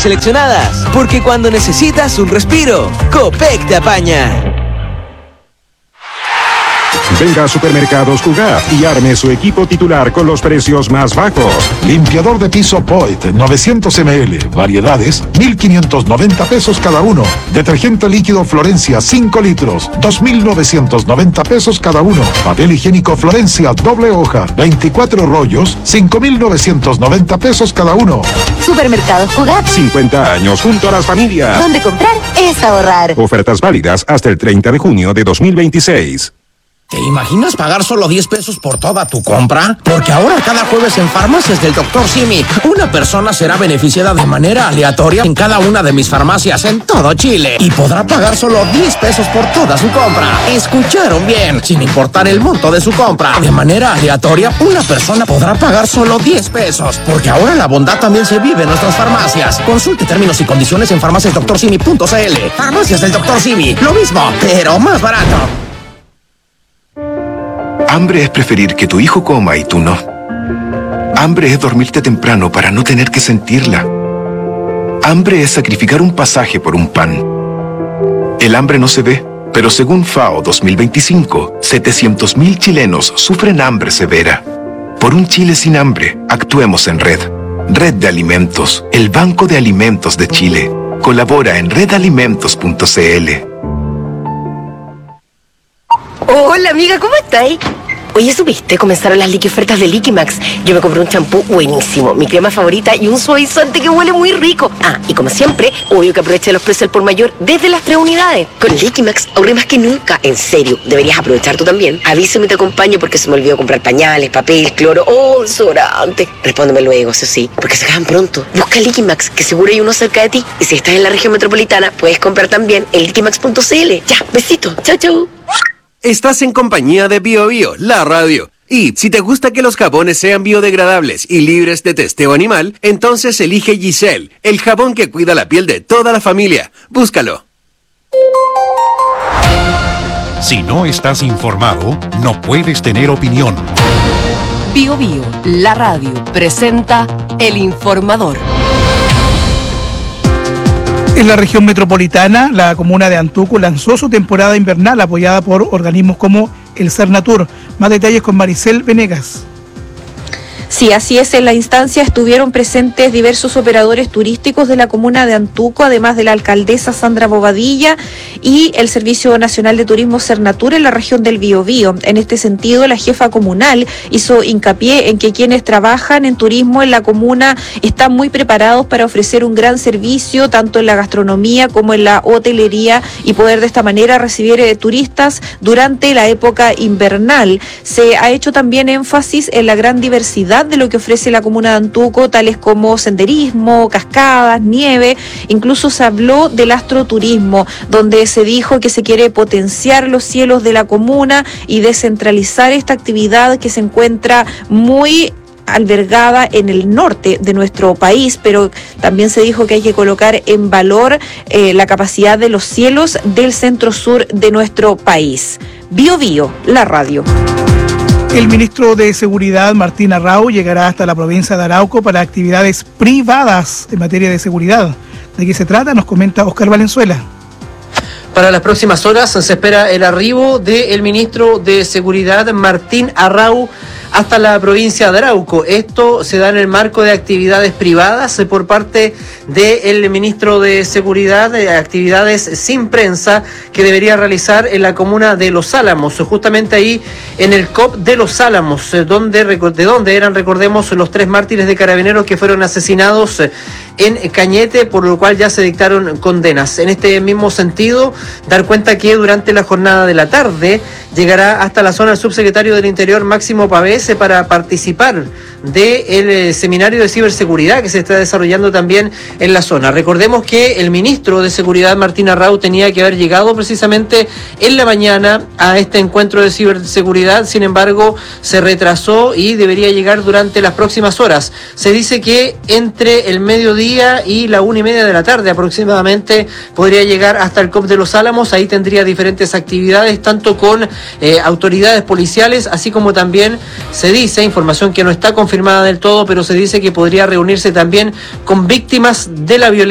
seleccionadas, porque cuando necesitas un respiro, Copec te apaña. Venga a Supermercados Jugar y arme su equipo titular con los precios más bajos. Limpiador de piso Poit, 900 ml, variedades, 1.590 pesos cada uno. Detergente líquido Florencia, 5 litros, 2.990 pesos cada uno. Papel higiénico Florencia, doble hoja, 24 rollos, 5.990 pesos cada uno. Supermercados Jugar. 50 años junto a las familias. Donde comprar es ahorrar. Ofertas válidas hasta el 30 de junio de 2026. ¿Te imaginas pagar solo 10 pesos por toda tu compra? Porque ahora cada jueves en Farmacias del Dr. Simi, una persona será beneficiada de manera aleatoria en cada una de mis farmacias en todo Chile y podrá pagar solo 10 pesos por toda su compra. ¿Escucharon bien? Sin importar el monto de su compra. De manera aleatoria, una persona podrá pagar solo 10 pesos. Porque ahora la bondad también se vive en nuestras farmacias. Consulte términos y condiciones en farmaciasdoctorsimi.cl. Farmacias del Dr. Simi. Lo mismo, pero más barato. Hambre es preferir que tu hijo coma y tú no. Hambre es dormirte temprano para no tener que sentirla. Hambre es sacrificar un pasaje por un pan. El hambre no se ve, pero según FAO 2025, 700.000 chilenos sufren hambre severa. Por un Chile sin hambre, actuemos en red. Red de Alimentos, el Banco de Alimentos de Chile. Colabora en redalimentos.cl. Hola amiga, ¿cómo estáis? Oye, ¿supiste? Comenzaron las liqui ofertas de Liquimax. Yo me compré un champú buenísimo, mi crema favorita y un suavizante que huele muy rico. Ah, y como siempre, obvio que aproveché los precios al por mayor desde las 3 unidades. Con Liquimax ahorré más que nunca. En serio, deberías aprovechar tú también. Avísame y te acompaño porque se me olvidó comprar pañales, papel, cloro, desodorante. Respóndeme luego, eso sí, porque se acaban pronto. Busca Liquimax, que seguro hay uno cerca de ti. Y si estás en la región metropolitana, puedes comprar también en liquimax.cl. Ya, besito. Chau, chau. Estás en compañía de BioBio, la radio. Y si te gusta que los jabones sean biodegradables y libres de testeo animal, entonces elige Giselle, el jabón que cuida la piel de toda la familia. Búscalo. Si no estás informado, no puedes tener opinión. BioBio, la radio, presenta El Informador. En la región metropolitana, la comuna de Antuco lanzó su temporada invernal apoyada por organismos como el Cernatur. Más detalles con Maricel Venegas. Sí, así es. En la instancia estuvieron presentes diversos operadores turísticos de la comuna de Antuco, además de la alcaldesa Sandra Bobadilla y el Servicio Nacional de Turismo Cernatur en la región del Biobío. En este sentido, la jefa comunal hizo hincapié en que quienes trabajan en turismo en la comuna están muy preparados para ofrecer un gran servicio, tanto en la gastronomía como en la hotelería, y poder de esta manera recibir turistas durante la época invernal. Se ha hecho también énfasis en la gran diversidad de lo que ofrece la comuna de Antuco, tales como senderismo, cascadas, nieve. Incluso se habló del astroturismo, donde se dijo que se quiere potenciar los cielos de la comuna y descentralizar esta actividad que se encuentra muy albergada en el norte de nuestro país, pero también se dijo que hay que colocar en valor la capacidad de los cielos del centro-sur de nuestro país. BioBio, la radio. El ministro de Seguridad, Martín Arrau, llegará hasta la provincia de Arauco para actividades privadas en materia de seguridad. ¿De qué se trata? Nos comenta Oscar Valenzuela. Para las próximas horas se espera el arribo del ministro de Seguridad, Martín Arrau, hasta la provincia de Arauco. Esto se da en el marco de actividades privadas por parte del ministro de Seguridad, actividades sin prensa que debería realizar en la comuna de Los Álamos, justamente ahí en el COP de Los Álamos, de donde eran, recordemos, los 3 mártires de Carabineros que fueron asesinados en Cañete, por lo cual ya se dictaron condenas. En este mismo sentido, dar cuenta que durante la jornada de la tarde llegará hasta la zona el subsecretario del Interior, Máximo Pavés, para participar del seminario de ciberseguridad que se está desarrollando también en la zona. Recordemos que el ministro de Seguridad, Martín Arrau, tenía que haber llegado precisamente en la mañana a este encuentro de ciberseguridad, sin embargo se retrasó y debería llegar durante las próximas horas. Se dice que entre el mediodía y la 1:30 de la tarde aproximadamente podría llegar hasta el COP de Los Álamos. Ahí tendría diferentes actividades, tanto con autoridades policiales, así como también se dice, información que no está confirmada del todo, pero se dice que podría reunirse también con víctimas de la violencia